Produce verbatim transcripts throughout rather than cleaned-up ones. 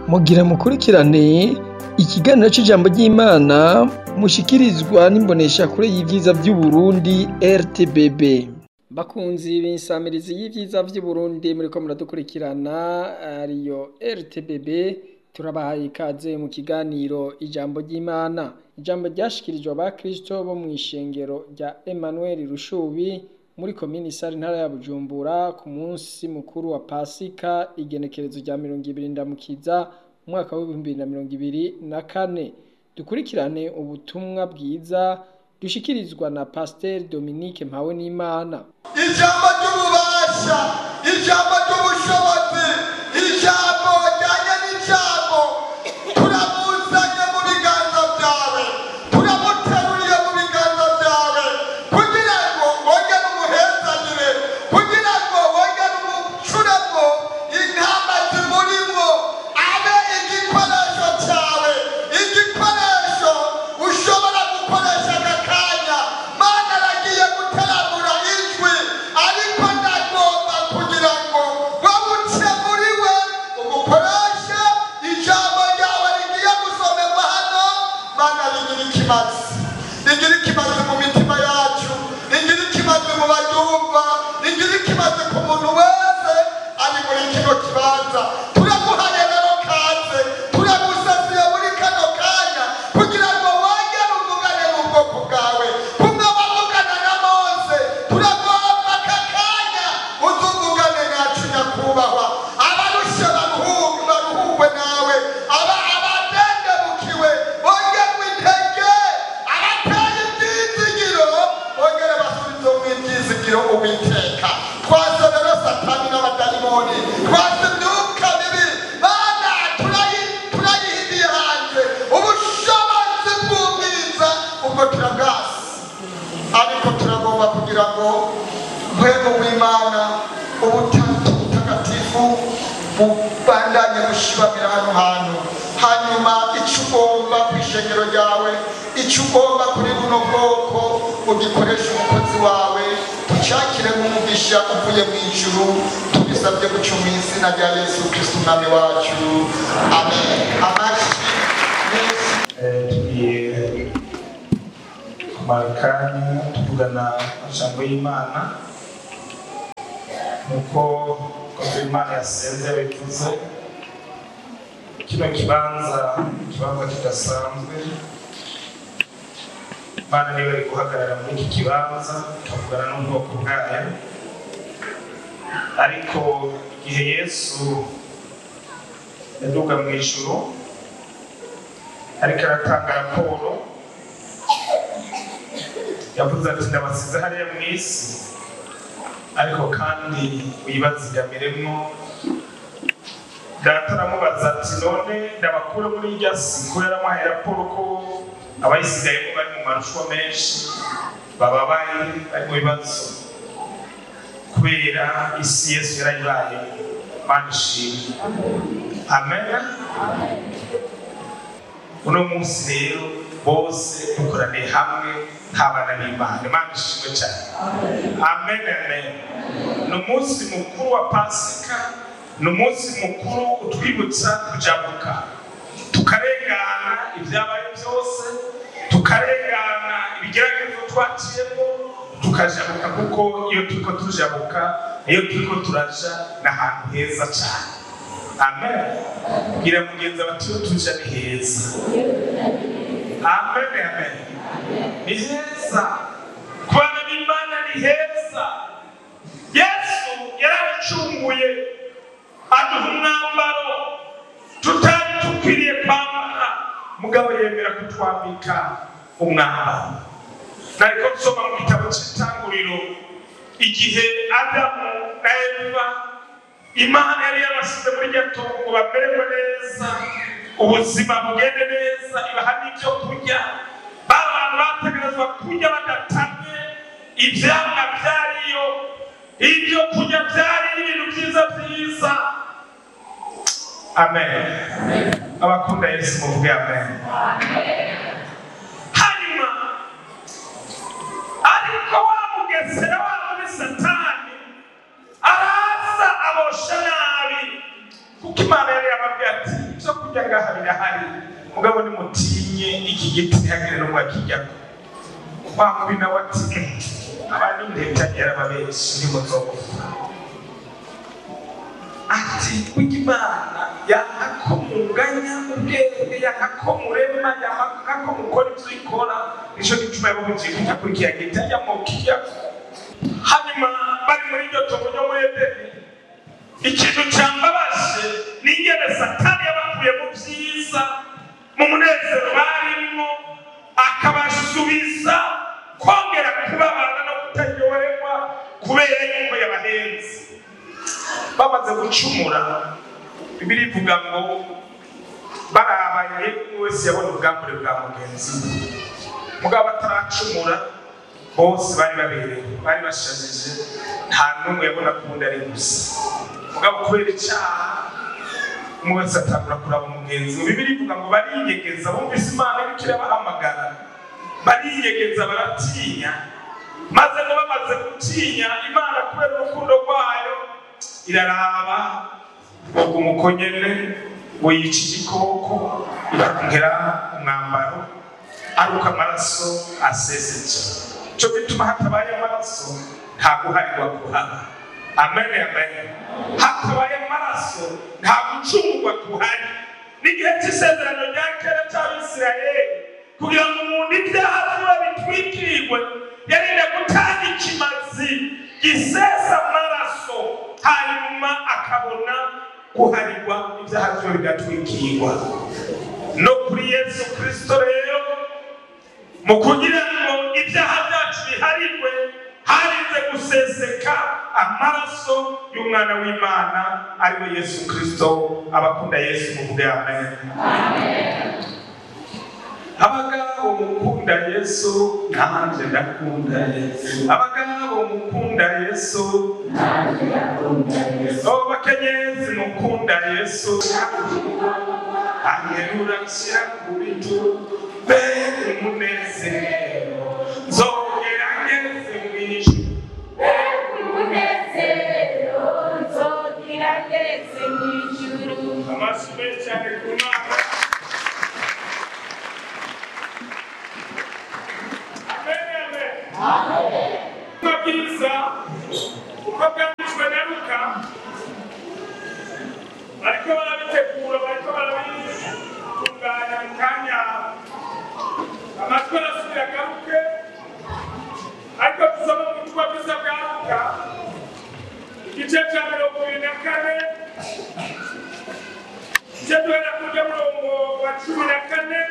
Mugira mukurikirane ikiganiro c'ijambo ry'Imana mushikirizwa n'imboneshakure y'ivyiza vy'Uburundi R T B B. Bakunzi b'insamirizi y'ivyiza vy'Uburundi muriko muradukurikirana ariyo R T B B, turabahaye ikaze mu kiganiro ijambo ry'Imana. Ijambo ryashikirijwe abakristo bo mw'ishengero rya Emmanuel Rushubi muri komini Sare ntara ya Bujumbura ku munsi mukuru wa Pasika igenekerezo rya mirongo ibiri ndamukiza umwaka w'ibihumbi bibiri na mirongo ibiri na kane. Dukurikirane ubutumwa bwiza dushikirizwa na Pasteur Dominique Mpawenimana. Ijambo ry'ububasha, ijambo ry'ubushobozi, ijambo ryanye n'ijambo turabuzanye mu biganza byawe, turamuteruriye mu biganza byawe kugira ngo wongere umuhezagire, kugira ngo wongere umucuremo intama zimurimo, abe igikoresho cyawe, igikoresho ushobora gukoresha aka kanya. Mana aragiye guteramura ijwi, ariko ndagomba kugira ngo wabuce muri we umukoreshe ijambo ryawe rigiye gusomerwa hano. Mana rigira ikimazi, rigira ikimazi mu mitima yacu, rigira ikimazi mu baryumva, rigira ikimazi ku muntu wese ari muri kino kibanza. Turaguhaye rero kaze, turagusasiye muri kano kanya kugira ngo wongere uvugane n'ubwoko bwawe kumwe wavugana na Mose. Turagomba aka kanya uzuvugane nacu nyakubahwa, abarushe baruhuke baruhukwe nawe, aba abadendebukiwe bongerwe intege, abateye ibyizigiro bongere basubize mu ibyizigiro Uwiteka. Twase rero Satani n'abadayimoni, twase imyuka mibi, Mana turayi- turayihibiye hanze. Ubushobozi bw'ubwiza ubwo turabwasi, ariko turagomba kugira ngo mpwemu w'Imana ubutatu butagatifu bubandanye bushibamira hano hantu. Hanyuma icyo ugomba ku ishengero ryawe, icyo ugomba kuri buno bwoko ugikoresha umukozi wawe, tucyakire nk'umugisha uvuye mu ijuru, tubisabye guca mu izina rya Yesu Kristo umwami wacu, amen. Amashyi Yesu. Eh, tugiye kumara akanya tuvugana amajambo y'Imana nk'uko koze Imana yasenze yabivuze. Kino kibanza ikibanza kidasanzwe, Imana niba ari guhagarara muri iki kibanza ikavugana n'ubwoko bwayo. Ariko igihe Yesu yaduga mu ijuru ariko aratanga raporo, yavuze ati ndabasize hariya mu isi, ariko kandi wibazigamiremwo. Data aramubaza ati none ndabakure muri irya si, ko yaramuhaye raporo ko abayisigayemo bari mu marushwa menshi, bababaye bari mu bibazo kubera isi Yesu yarayibaye. Mana ishimwe, amen. Uno munsi rero bose dukoraniye hamwe nk'abana b'Imana. Imana ishimwe cyane, amen amen. Ni umunsi mukuru wa Pasika, ni umunsi mukuru utwibutsa kujabuka, tukarengana ibyabaye byose, tukarengana ibigeragezo twaciyemo, tukajabuka, kuko iyo turiko tujabuka, iyo turiko turaja n'ahantu heza cyane. Amen. Gira mugenzi abati iyo tuja ni heza. Amen amen. Ni heza, kubana n'Imana ni heza. Yesu yarabacunguye aduha umwambaro tutari tukwiriye kwambara, mugabo yemera kutwambika umwambaro. Nariko nsoma mu gitabo cy'Itanguriro, igihe Adamu na Eva Imana yari yabasize muri iryo tongo ngo bamererwe neza, ubuzima bugende neza, ibaha n'ibyo kurya. Ba bantu bategerezwa kurya badatamye, ivyamwa vyariyo, ibyo kurya vyari ibintu vyiza vyiza. Amen. Abakunda Yesu muvuge amen. Hanyuma ariko wa mugesera wa muri Satani araza abosha nabi, kuko Imana yari yababwiye ati kurya ngaha birahari mugabo nimutinye iki giti ntihagire n'umwe akijyako wa mubi nawe ati abandi ndeta yarababenshi ntimuzogupfa ati burya Imana yanga ko munganya ubwenge yanga ko murema yanga ko mukora ibyo ikora nico gituma yababugiye kujya kuri kiya giti ajya mu kijyako hanyuma bari muri iryo tongo ryo muri Edeni ikintu cyambabaje ni ingene Satani yabakuye mu byiza mu munezero barimo akabasubiza kongera kubabana no kutaryoherwa kubera yuko yabahenze bamaze gucumura. Bibiliya ivuga ngo barabaye wese yabona ubwambure bwa mugenzi mugabo bataracumura bose bari baberewe bari bashajije nta n'umwe yabona kundi ari gusa mugabo kubera icyaha umwe wese atangura kuraba umugenzi. Bibiliya ivuga ngo bariyegeza bumvise Imana iriko irabahamagara bariyegeza baratinya maze ngo bamaze gutinya Imana kubera urukundo rwayo iraraba ubwo umukonyene ngo yica igikoko irakongera umwambaro aruka amaraso aseseje cyo bituma hatabaye amaraso nta guharirwa kuhaba. Amen amen. Hatabaye amaraso nta gucungurwa kuhari. N'igihe cy'isezerano rya kera cy'Abisirayeli kugira ngo umuntu ibyaha biba bitwikirwe yarinde gutanga ikimazi gisesa amaraso hanyuma akabona guharirwa ibyaha byo bigatwikirwa. No kuri Yesu Kristo rero mu kugira ngo ibyaha byacu biharirwe harinze guseseka amaraso y'umwana w'Imana ariwe Yesu Kristo. Abakunda Yesu muvuge amen. Amen. Abagabo mukunda Yesu nanje ndakunda Yesu. Abagabo mukunda Yesu nanje ndakunda Yesu. Oh bakenyezi mukunda Yesu angerura nshyira ku bintu bene umunezero nzongera ngeze mw'ijuru bene umunezero nzongera ngeze mw'ijuru. Amashyi menshi cyane ku Mana. Mabwiriza uko bwanditswe na Luka bariko barabitegura bariko barabitunganya mu kanya amatwi arasubira agaruke ariko tusoma mu butumwa bwiza bwa Luka igice cya mirongo ibiri na kane igice duhera kurya murongo wa cumi na kane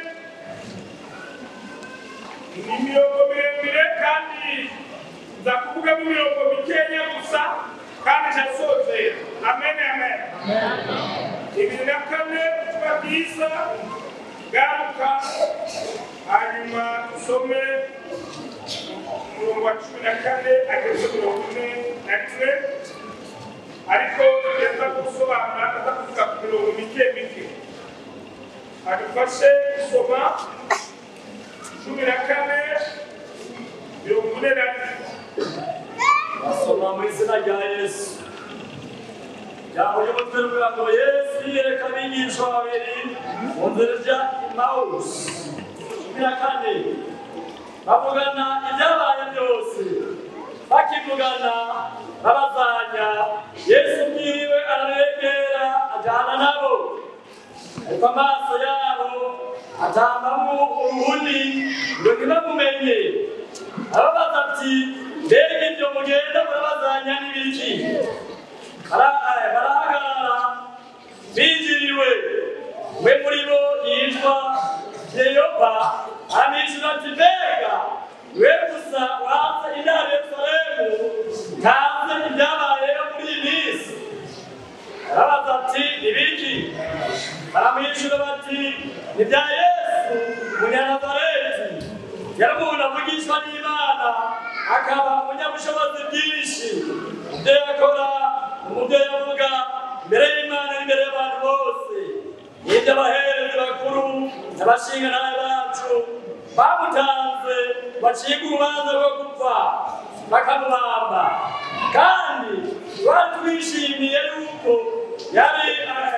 ni mirongo miremire kandi nza kuvugamo imirongo mikenya gusa kandi ndasozera. Amen amen. Ibiri na kane ubutumwa bwiza garuka hanyuma dusome umurongo wa cumi na kane ageze mirongo ine na rimwe ariko tugenda gusobanura aza kuvuga ku mirongo mike mike adufashe gusoma cumi na kane mirongo ine na rimwe. Asoma mu izina rya Yesu. Jambo ry'umutwe ruvuga ngo Yesu yereka abigishwa babiri mu nzira ijya Emawusi. Cumi na kane bavugana ibyabaye byose bakivugana babazanya Yesu ubwiwe arabegera ajyana nabo ariko amaso yabo atambamo uruhuni ngo ntibamumenye arabaza ati mbega ibyo mugenda murabazanya n'ibiki? Barahagarara binjiriwe we muri bo yitwa Yeyopa amwishyura ati mbega we gusa watse intara Yerusalemu ntazi ibyabayeho muri iyi minsi? Arabaza ati ibiki? Baramwishyura bati ni ibya Yesu Umunyanazareti, yari umuntu avugishwa n'Imana akaba umunyabushobozi bwinshi. Ibyo yakora umubyo yavuga imbere y'Imana n'imbere y'abantu bose n'ibyo abaherezi bakuru n'abashingantahe bacu bamutanze baciga urubanza rwo gupfa bakamubamba. Kandi twari twishimiye yuko yari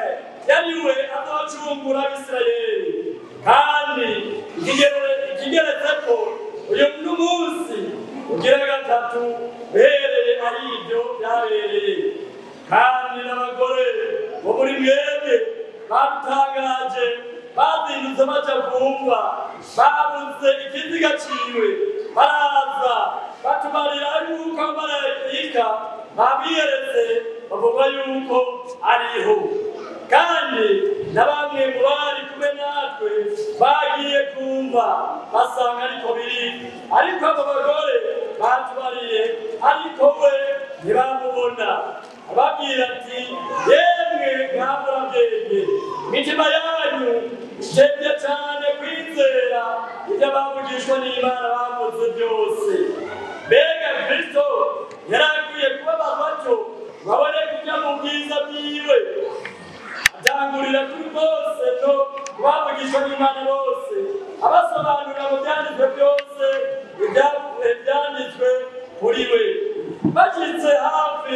yariwe azocungura Abisirayeli kandi ikigeretse ko uyu munsi ugira gatatu uhereye ari ibyo byabereye kandi n'abagore bo muri mwebwe batangaje bazindutse baja kumva babuze ikiziga ciwe baraza batumarira yuko amarayika babiyeretse bavuga yuko ariho kandi na bamwe mu bari kumwe natwe bagiye kumva basanga ariko biri ariko abo bagore batubariye ariko we ntibamubona ababwira ati yemwe mwaburabwenge imitima yanyu itebye cyane kwizera ibyo bavugishwa n'Imana bavuze byose mbega Kristo yarakwiye kubabazwa atyo babone kujya mu bwiza bwiwe atangurira kuri bose no kubavugishwa n'Imana bose abasobanurira mu byanditswe byose ibyanditswe kuri we bashyitse hafi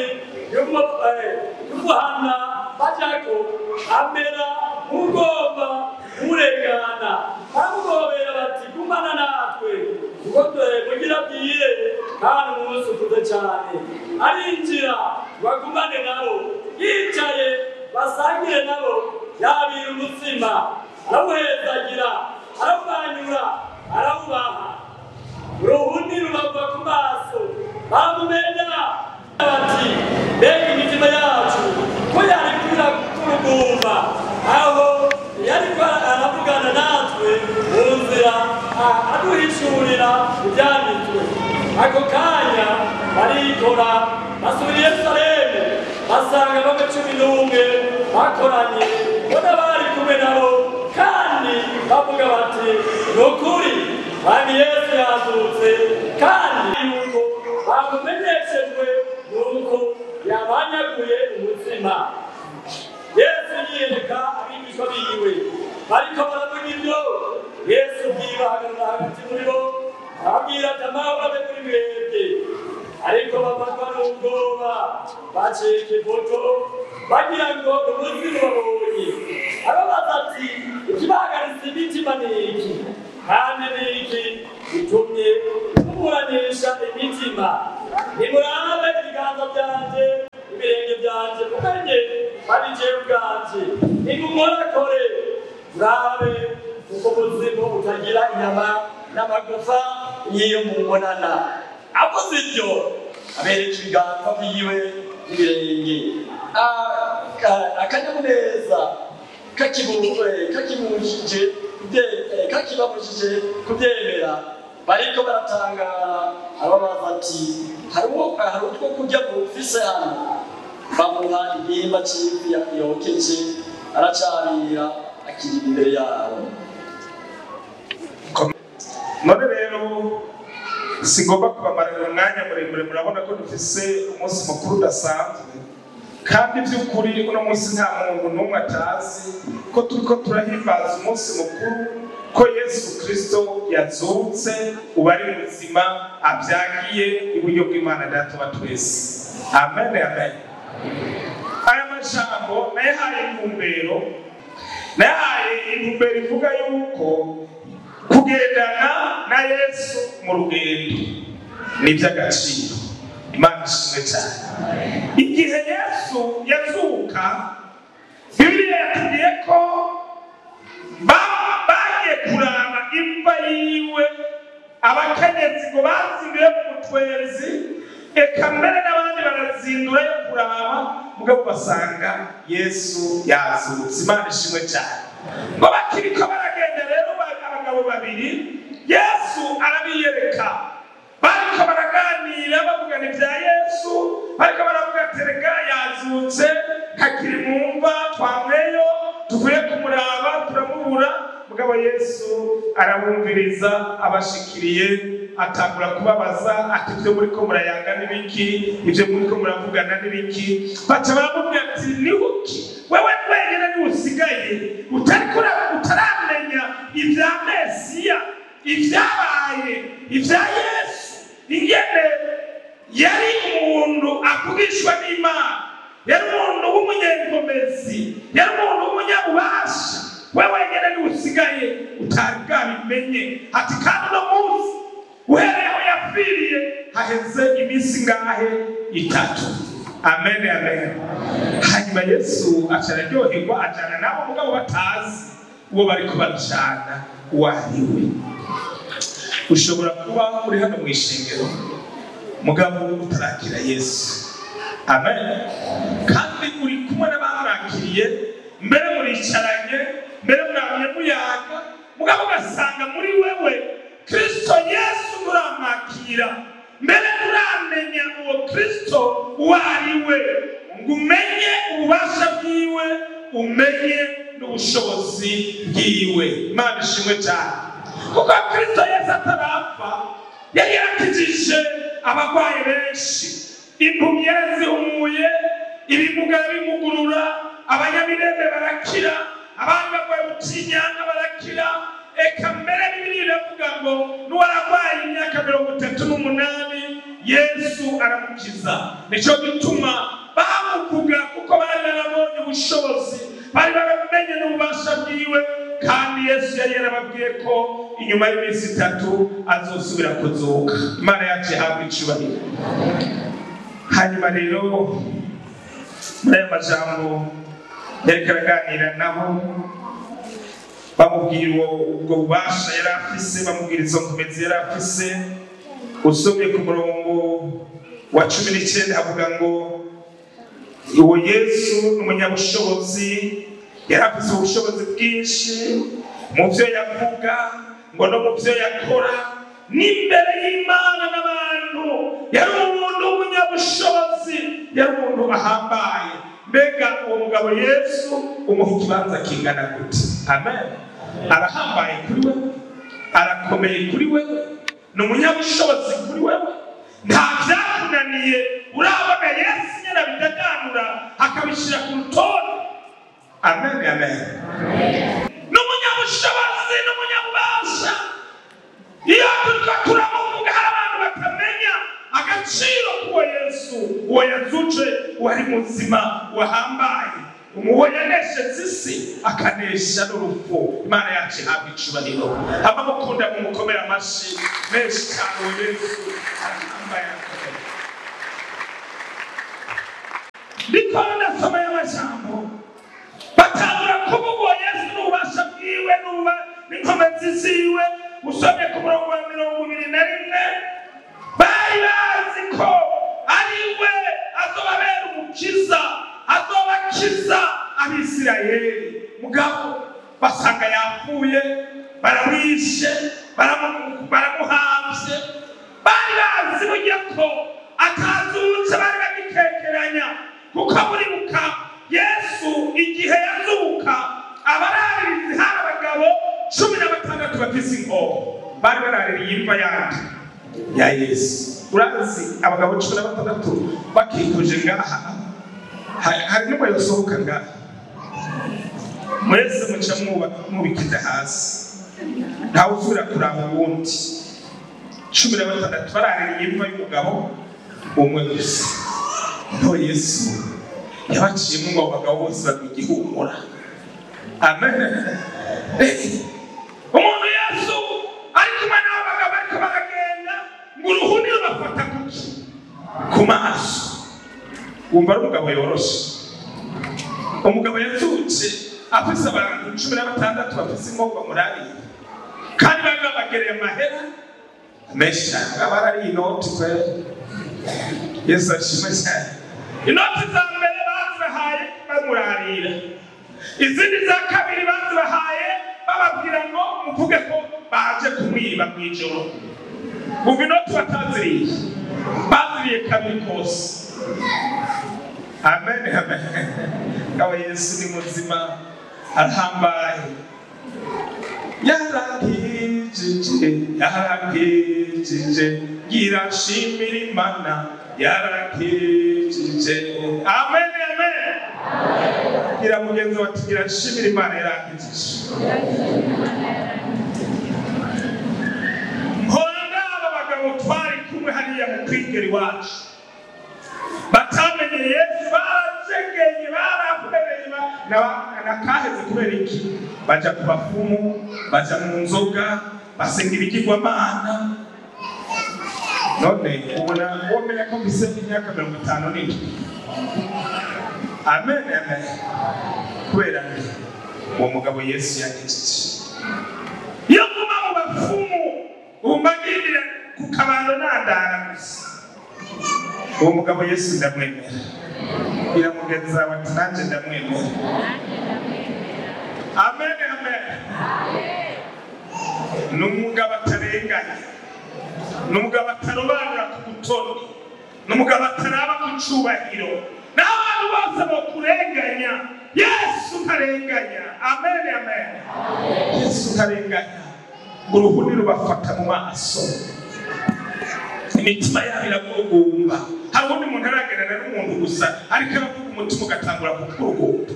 y'umuhana bajako amera nk'ugomba kurengana bamugobera bati gumana natwe kuko mugira bwire kandi umunsi ukuze cyane arinjira bagumane nabo yicaye basangire nabo yabira umutsima arawuhezagira arawubanyura arawubaha uruhundi rubava ku maso bamumenya bati mbega imitima yacu ko yari kwira kurugumba aho yari aravugana natwe mu nzira aduhishurira ibyanditswe ako kanya barikora basubira i Yerusalemu basanga bamwe cumi n'umwe bakoranye bo n'abari kumwe nabo kandi bavuga bati ni ukuri Mwami Yesu yazutse kandi yuko bamumenyeshejwe nuko yabanyaguye umutsima Yesu yiyereka abigishwa biwe bariko baravuga ibyo Yesu bwibahagarara hagati muri bo ababwira ati amahoro abe kuri mwebwe ariko bafatwa n'ubwoba bacika ifoto bagira ngo umuzimu babonye arabaza ati ikibahagaritse imitima ni iki kandi ni iki gitumye muburanisha imitima nimurabe ibiganza byanje ibirenge byanje mumenye ari jewe ubwanje nimumorakore murabe kuko umuzimu utagira inyama n'amagufa y'iyo mubonana avuze ibyo abereka ibiganza byiwe n'ibirenge akanyamuneza kakibujije kakibabujije kubyemera bariko baratangara ababaza ati hari utwo kurya bufise hano bamuha igihimba c'ifi yokeje aracarira akiri imbere yabo none rero sigomba kubamarira umwanya muremure murabona ko dufise umunsi mukuru udasanzwe kandi by'ukuri uno munsi nta muntu n'umwe atazi ko turiko turahimbaza umunsi mukuru ko Yesu Kristo yazutse ubu ari muzima abyagiye iburyo bw'Imana Data wa twese amen amen aya majambo nayahaye intumbero nayahaye intumbero ivuga yuko kugendana na Yesu mu rugendo ni iby'agaciro Imana ishimwe cyane igihe Yesu yazuka Bibiliya yatubwiye ko bagiye kuraba imva yiwe abakenyezi ngo bazinduye mu mutwenzi eka mbere n'abandi barazindura yo kuraba mugabo basanga Yesu yazutse Imana ishimwe cyane ngo bakiriko baragenda rero abagabo babiri Yesu arabiyereka bariko baraganira bavugana ibya Yesu bariko baravuga terega yazutse hakiri mumva twamweyo tuvuye kumuraba turamubura mugabo Yesu arabumviriza abashikiriye atangura kubabaza ati ibyo muriko murayanga n'ibiki ibyo muriko muravugana n'ibiki baca baramubwira ati nihuki wewe wenyine niusigaye utariko utaramenya ibya Mesiya ibyabaye ibya Yesu ingene yari umuntu avugishwa n'Imana yari umuntu w'umunyenkomezi yari umuntu w'umunya wewe nyene ni usigaye utari bwabimenye ati kandi no munsi uhereho yapfiriye haheze iminsi ngahe itatu. Amen amen. Hanyuma Yesu acararyoherwa ajana nabo mugabo batazi uwo bari kubacana wariwe. Ushobora kuba uri hano mu ishengero mugabo utarakira Yesu. Amen. Kandi uri kumwe n'abamwakiriye mbere muricaranye mbere mwamye muyaga mugabo ugasanga muri wewe Kristo Yesu muramwakira mbere muramenya uwo Kristo wariwe ngo umenye ububasha bwiwe umenye n'ubushobozi bwiwe. Imana ishimwe cyane kuko Kristo Yesu atarapfa yari yarakijije abagwaye benshi, impumyi yarazihumuye, ibimuga bimugurura, abanyamirembe barakira, abandi bagwaye ubutinyanga barakira. Eka mbere Bibiliya iravuga ngo n'uwaragwaye imyaka mirongo itatu n'umunani Yesu aramukiza. Nico gituma bamuvuga kuko bari barabonye ubushobozi, bari baramenye n'ububasha bwiwe, kandi Yesu yari yarababwiye ko inyuma y'iminsi itatu azosubira kuzuka. Imana yacu ihabwe icubahiro. Hanyuma rero muri aya majambo yariko araganira nabo bamubwira ubwo bubasha yari afise, bamubwira izo nkomezi yari afise. Usomye ku murongo wa cumi n'icyenda havuga ngo uwo Yesu n'umunyabushobozi yari afise ubushobozi bwinshi mu byo yavuga ngo no mu byo yakora n'imbere y'Imana n'abantu. Yari umuntu w'umunyabushobozi, yari umuntu ahambaye. Mbega uwo mugabo Yesu umuha ikibanza kingana gute? Amen. Arahambaye kuri wewe, arakomeye kuri wewe, ni umunyabushobozi kuri wewe. Nta byakunaniye urabona Yesu nyine abidaganura akabishyira ku rutonde. Amen amen. Ni umunyabushobozi, ni umunyabubasha. Iyo turiko turamuvuga hari abantu batamenya agaciro k'uwo Yesu, uwo yazuje, wari muzima, wahambaye, uwo yanesheje isi akanesha n'urupfu. Imana yacu ihabwe icubahiro. Abamukunda mumukomere amashi menshi cyane. uwo Yesu arahambaye akomeye. Ndiko ndasoma y'amajambo batangura kuvuga uwo Yesu n'ububasha bwiwe n'inkomezi ziwe. Usomye ku murongo wa mirongo ibiri na rimwe bari bazi ko ari we azobabera umukiza, azobakiza Abisirayeli. Mugabo basanga yapfuye, baramwishe, baramuhamvye. Bari bazi burya ko atazutse, bari bagikekeranya kuko buribuka Yesu igihe yazuka abararirizi hari abagabo cumi na batandatu bafise inkoho, bari baraririye imva yandi ya Yesu. Urazi abagabo cumi na batandatu bakikuje ngaha, hari n'umwe yosohoka ngaha, mwese muca mubikiza hasi, ntawe usubira kuraba uwundi. cumi na batandatu baraririye imva y'umugabo umwe gusa. No Yesu yabaciyemo ngo abagabo bose bagihumura. Amen. Umuntu Yesu ari kumwe n'abagabo ariko baragenda ngo uruhuni rubafata kuki ku maso. Wumva ari umugabo yoroshe. Umugabo yazutse afise abantu cumi na batandatu bafise inkoho bamurariye, kandi bari babagereye amahera menshi cyane. Abarariye inoti kwe Yesu ashimwe cyane. Inoti za mbere bazibahaye bamurarira, izindi za kabiri bazibahaye bababwira ngo muvuge ko baje kumwiba mw'ijoro. Umva inoti bataziriye, baziriye kabiri kose. Amen amen. Kawa Yesu ni muzima, arahambaye. Yarakijije, yarakijije, girashimira Imana, yarakijije. Amen amen. Gira mugenzi wati girashimira Imana, yarakijije. Mbona aba bagabo twari kumwe hariya mu kwigera iwacu batamenye bamenye Yesu baracengeye barakurereye nakaheze kubera iki baja ku bafumu baja mu nzoga basenga ibigirwamana none ubona womenya ko mbise imyaka mirongo itanu n'indwi amen amen kubera uwo mugabo Yesu yagejeje iyo kuma mu bafumu umbagirira ku kabando nandara gusa uwo mugabo Yesu ndamwemera iramugeza bati nanje ndamwemera amen amen n'umugabo atarenganya n'umugabo atarobanura ku butoni n'umugabo ataraba ku cubahiro n'abantu bose bakurenganya Yesu ntarenganya amen amen Yesu ntarenganya uruhuni rubafata mu maso imitima yabo iragurugumba hari undi muntu aragerana n'umuntu gusa ariko aravuga umutima ugatangura kugurugumba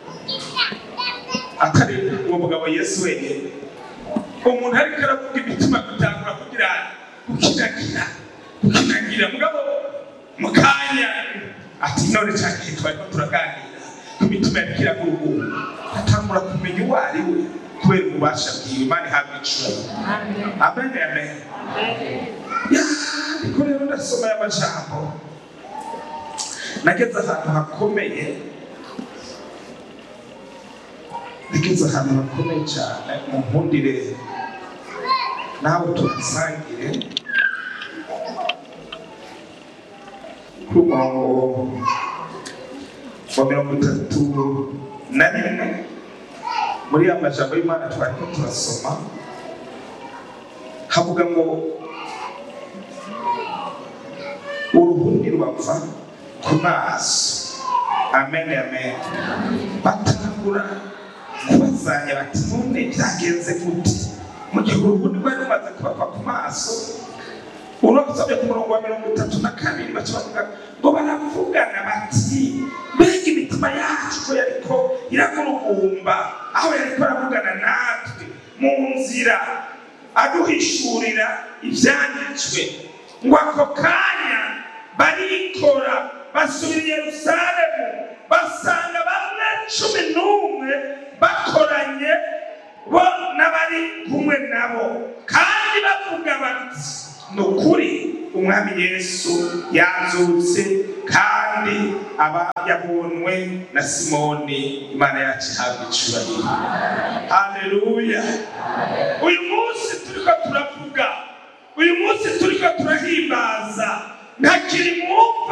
atari uwo mugabo Yesu wenyine umuntu ariko aravuga imitima gutangura kugira gukinagira gukinagira mugabo mukanya ati none cyane twari turaganira ku mitima yakira gurugumba atangura kumenya uwo ari we kubera ububasha bwiwe Imana ihabwa icubahiro amen amen ya niko rero ndasoma y'amajambo nageze ahantu hakomeye nageze ahantu hakomeye cyane mu nkundire nawe tubasangire ku murongo wa mirongo itatu na rimwe muri ya majambo y'Imana twariko turasoma havuga ngo uruhuni rwapfa ku maso amen amen batangura kubazanya bati none byagenze gute mu gihe uruhuni rwari rumaze kubapfa ku maso urasabye ku murongo wa mirongo itatu na kabiri baca bavuga ngo baravugana bati mbega imitima yacu ko yariko iragurugumba aho yariko aravugana natwe mu nzira aduhishurira ivyanditswe ngo ako kanya barikora basubira i Yerusalemu basanga bamwe cumi n'umwe bakoranye bo n'abari kumwe nabo kandi bavuga bati nukuri umwami Yesu yazutse kandi aba yabonwe na Simoni Imana yacu ihabwa icubahiro haleluya uyu munsi turiko turavuga uyu munsi turiko turahimbaza ntakiri mu